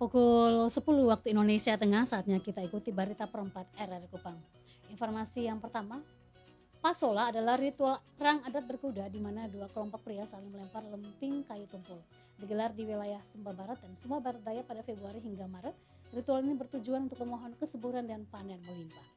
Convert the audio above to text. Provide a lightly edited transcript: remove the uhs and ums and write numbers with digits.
Pukul 10 waktu Indonesia Tengah, saatnya kita ikuti berita perempat RRI Kupang. Informasi yang pertama, Pasola adalah ritual perang adat berkuda di mana dua kelompok pria saling melempar lemping kayu tumpul. Digelar di wilayah Sumba Barat dan Sumba Barat Daya pada Februari hingga Maret. Ritual ini bertujuan untuk memohon kesuburan dan panen melimpah.